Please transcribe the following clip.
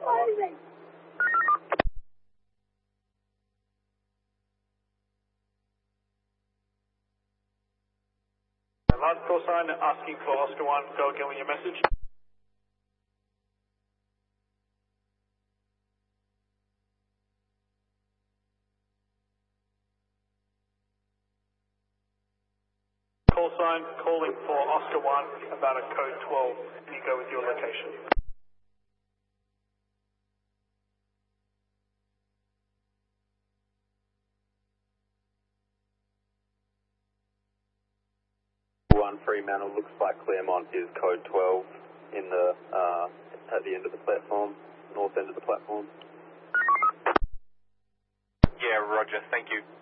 Last call sign asking for Oscar 1, go again with your message. Call sign calling for Oscar 1 about a code 12. Can you go with your location? Fremantle, looks like Claremont is code 12 in the at the end of the platform, north end of the platform. Yeah, roger, thank you.